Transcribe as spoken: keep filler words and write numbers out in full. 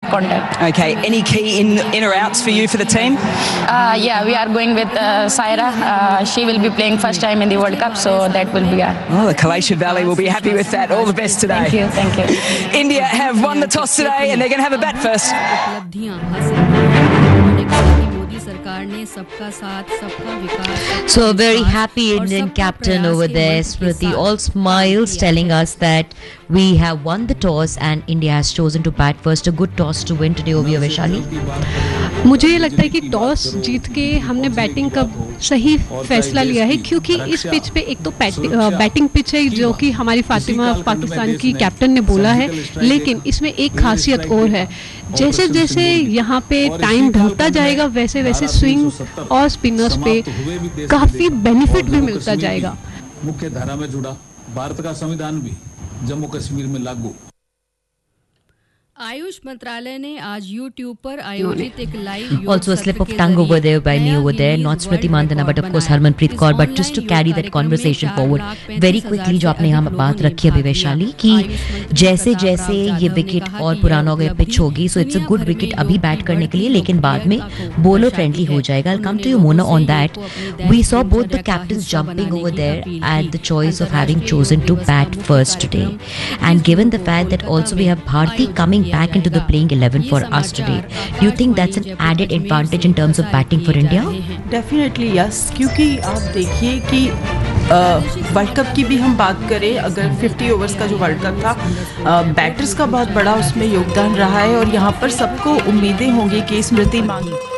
contact. Okay, any key in in or outs for you for the team? Uh, yeah, we are going with uh, Saira. Uh, she will be playing first time in the World Cup, so that will be. Uh, oh, the Kalesha Valley will be happy with that. All the best today. Thank you, thank you. India have won the toss today, and they're going to have a bat first. So a very happy Indian captain over there, Smriti, all smiles, telling us that we have won the toss and India has chosen to bat first. A good toss to win today over Vaishali. मुझे ये लगता है कि toss जीत के हमने batting का सही फैसला लिया है, क्योंकि इस पिच पे एक तो बैटिंग पिच है जो कि हमारी फातिमा पाकिस्तान की कैप्टन ने बोला है, लेकिन इसमें एक खासियत और है, जैसे जैसे यहाँ पे टाइम ढलता जाएगा वैसे वैसे स्विंग और स्पिनर्स पे काफ़ी बेनिफिट भी मिलता जाएगा। मुख्य धारा में जुड़ा भारत का संविधान भी जम्मू कश्मीर में लागू। आयुष मंत्रालय ने आज यूट्यूब पर आयोजित एक live also a slip of tongue over there by me over there, not Smriti Mandhana but of course Harmanpreet Kaur, but just to carry that conversation forward very quickly, जो आपने यहाँ बात रखी है वैशाली कि जैसे जैसे ये विकेट और पुराना हो गया पिच होगी, so it's a good wicket अभी बैट करने के लिए, लेकिन बाद में bowler friendly हो जाएगा. I'll come to you Mona on that. We saw both the captains jumping over there at the choice of having chosen to bat first today, and given the fact that also we have Bharti coming back into the playing eleven for us today, do you think that's an added advantage in terms of batting for India? Definitely yes, क्योंकि आप देखिए कि world cup की भी हम बात करें, अगर फिफ्टी ओवर्स का जो वर्ल्ड कप था, बैटर्स का बहुत बड़ा उसमें योगदान रहा है और यहाँ पर सबको उम्मीदें होंगी कि स्मृति मांधाना